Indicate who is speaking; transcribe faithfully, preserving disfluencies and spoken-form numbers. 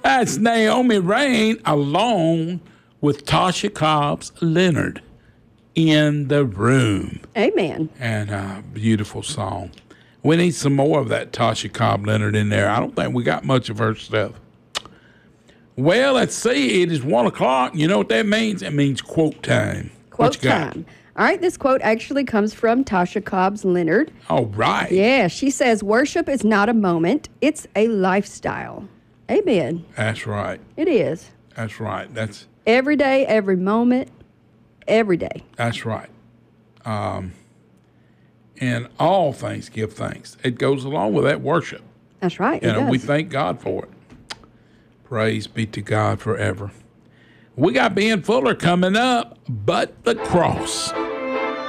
Speaker 1: That's Naomi Rain along with Tasha Cobbs Leonard in the room.
Speaker 2: Amen.
Speaker 1: And a beautiful song. We need some more of that Tasha Cobb Leonard in there. I don't think we got much of her stuff. Well, let's see. It is one o'clock. You know what that means? It means quote time.
Speaker 2: Quote time. All right, this quote actually comes from Tasha Cobbs Leonard.
Speaker 1: All right.
Speaker 2: Yeah, she says, worship is not a moment, it's a lifestyle. Amen.
Speaker 1: That's right.
Speaker 2: It is.
Speaker 1: That's right. That's
Speaker 2: every day, every moment, every day.
Speaker 1: That's right. Um, and all things give thanks. It goes along with that worship.
Speaker 2: That's right.
Speaker 1: You
Speaker 2: it
Speaker 1: know,
Speaker 2: does.
Speaker 1: we thank God for it. Praise be to God forever. We got Ben Fuller coming up, but the cross.